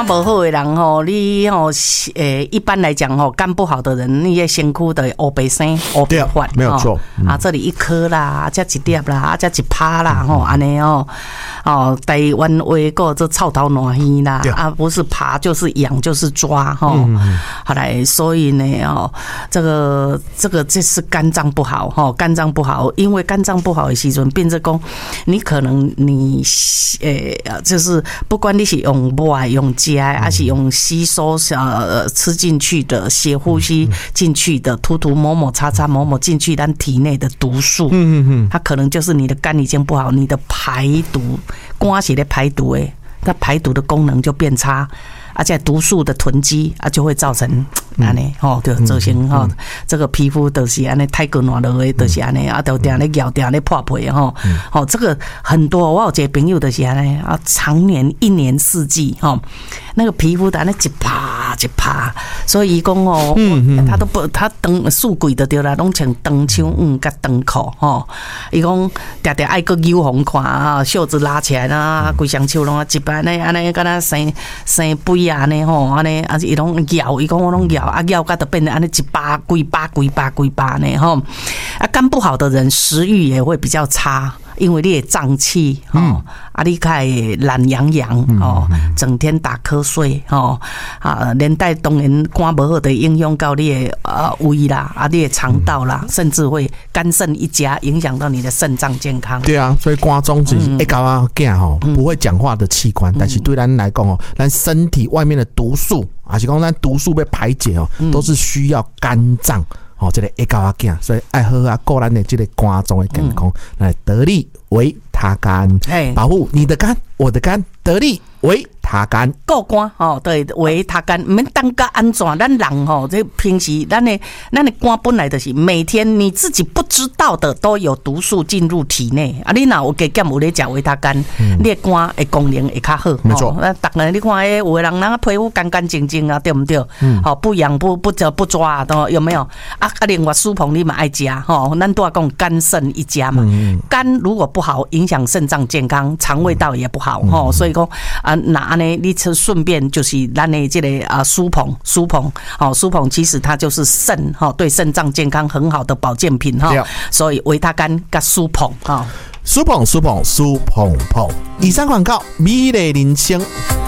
不好的人吼，你吼一般来讲吼，肝不好的人，你的身躯的黑白生、黑白发， 没有错啊，这里一颗啦，这一粒啦，这一趴啦，吼，安尼哦，台湾话个这臭头烂鱼啦，啊，不是爬就是痒就是抓吼，好来，所以呢这是肝脏不好吼，肝脏不好，因为肝脏不好的时阵，变成讲你可能你就是不管你是用外用加，还是用吸收吃进去的血呼吸进去的涂抹抹擦擦抹抹进去咱体内的毒素，它可能就是你的肝已经不好，你的排毒肝是在排毒诶，它排毒的功能就变差。而且毒素的囤积啊，就会造成安尼就造成这个皮肤就是安尼太过暖了的，就是安尼啊，都定咧咬定咧破皮这个很多我有一个朋友就是安尼啊，常年一年四季那个皮肤的安尼一趴一趴，所以伊讲他都不他长四季就对啦，拢穿长袖甲长裤伊讲常常爱个扭红看啊，袖子拉起来啦，规双手拢一般安尼敢若生肥安尼安尼啊伊拢咬，伊讲我拢咬啊咬，甲都变成安尼几巴呢啊，肝不好的人食欲也会比较差。因为你的胀气你开懒洋洋整天打瞌睡连带当然肝不好的影响到你的胃啦你的肠道啦，甚至会肝肾一家，影响到你的肾脏健康。 对啊，所以肝脏是会搞啊囝不会讲话的器官，但是对咱来讲咱身体外面的毒素，还是讲咱毒素被排解都是需要肝脏。这个会搞啊囝，所以爱好啊顾咱的这个肝脏的健康，来得利维他肝，保护你的肝，我的肝，得利维他肝。 顾肝对维他肝，唔免当个安怎？咱人这平时咱的肝本来就是每天你自己不知道的都有毒素进入体内啊！你若有加减有咧食维他肝，你的肝的功能会较好。 没错， 那当然你看有的人皮肤干干净净啊，对不对？不痒不抓有没有啊？另外苏鹏你嘛爱食咱都要讲肝肾一家嘛。肝如果不好，影响肾脏健康，肠胃道也不好所以讲那安尼你顺便就是咱的这个苏鹏其实它就是肾对肾脏健康很好的保健品所以维他肝跟苏鹏苏鹏，以上广告，美丽人生。